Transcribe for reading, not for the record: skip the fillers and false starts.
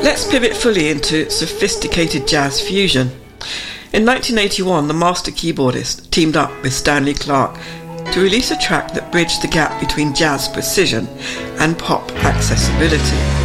Let's pivot fully into sophisticated jazz fusion. In 1981, the master keyboardist teamed up with Stanley Clarke to release a track that bridged the gap between jazz precision and pop accessibility.